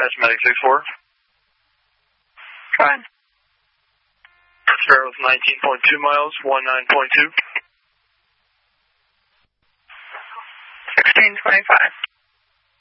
dispatch medic 6-4. Go ahead. Start with 19.2 miles, 19.2. 1625.